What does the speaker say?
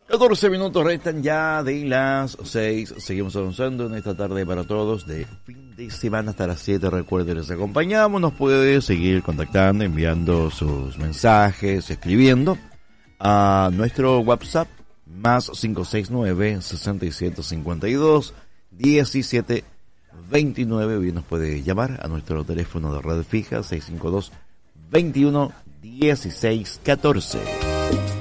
14 minutos restan ya de las 6. Seguimos avanzando en esta tarde para todos de fin de semana hasta las 7. Recuerden, les acompañamos. Nos puede seguir contactando, enviando sus mensajes, escribiendo a nuestro WhatsApp más 569-6752-1729. Bien, nos puede llamar a nuestro teléfono de red fija 652-21-1614.